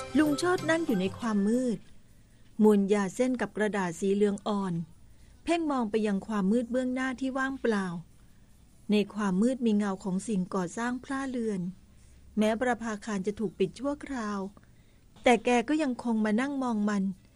ลุงโชตินั่งอยู่ในความมืดมวนยาเส้นกับกระดาษสีเหลืองอ่อนเพ่งมองไปยังความมืดเบื้องหน้าที่ว่างเปล่าในความมืดมีเงาของสิ่งก่อสร้างพล่าเรือนแม้ประภาคารจะถูกปิดชั่วคราวแต่แกก็ยังคงมานั่งมองมัน